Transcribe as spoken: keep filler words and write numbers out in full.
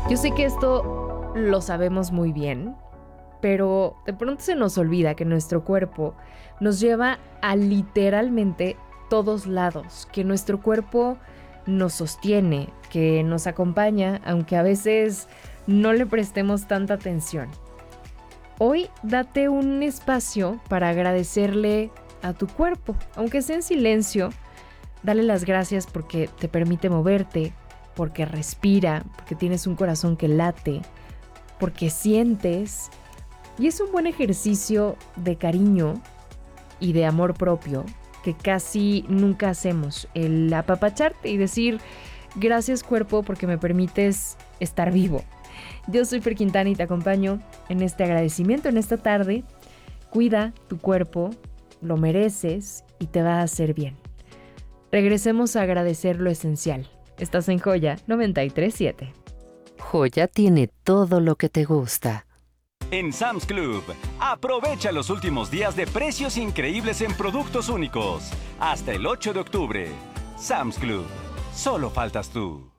Yo sé que esto lo sabemos muy bien, pero de pronto se nos olvida que nuestro cuerpo nos lleva a literalmente todos lados, que nuestro cuerpo nos sostiene, que nos acompaña, aunque a veces no le prestemos tanta atención. Hoy date un espacio para agradecerle a tu cuerpo, aunque sea en silencio. Dale las gracias porque te permite moverte, porque respira, porque tienes un corazón que late, porque sientes. Y es un buen ejercicio de cariño y de amor propio que casi nunca hacemos. El apapacharte y decir, gracias cuerpo porque me permites estar vivo. Yo soy Fer Quintana y te acompaño en este agradecimiento, en esta tarde. Cuida tu cuerpo, lo mereces y te va a hacer bien. Regresemos a agradecer lo esencial. Estás en Joya noventa y tres punto siete. Joya tiene todo lo que te gusta. En Sam's Club, aprovecha los últimos días de precios increíbles en productos únicos. Hasta el ocho de octubre. Sam's Club, solo faltas tú.